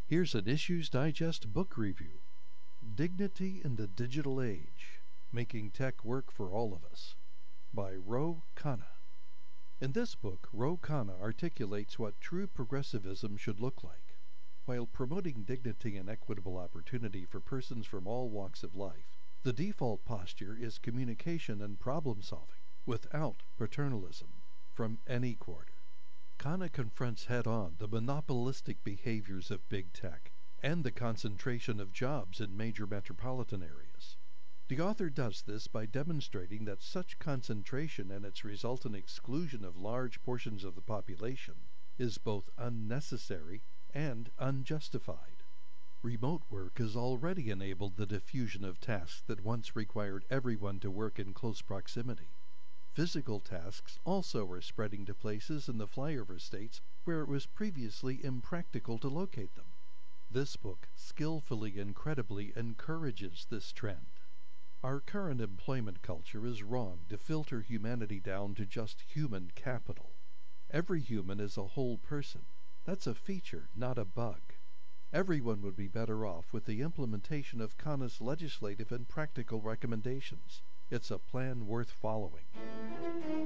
Here's an Issues Digest book review. Dignity in the Digital Age, Making Tech Work for All of Us, by Ro Khanna. In this book, Ro Khanna articulates what true progressivism should look like. While promoting dignity and equitable opportunity for persons from all walks of life, the default posture is communication and problem-solving, without paternalism, from any quarter. Khanna confronts head-on the monopolistic behaviors of big tech and the concentration of jobs in major metropolitan areas. The author does this by demonstrating that such concentration and its resultant exclusion of large portions of the population is both unnecessary and unjustified. Remote work has already enabled the diffusion of tasks that once required everyone to work in close proximity. Physical tasks also are spreading to places in the flyover states where it was previously impractical to locate them. This book skillfully and credibly encourages this trend. Our current employment culture is wrong to filter humanity down to just human capital. Every human is a whole person. That's a feature, not a bug. Everyone would be better off with the implementation of Khanna's legislative and practical recommendations. It's a plan worth following.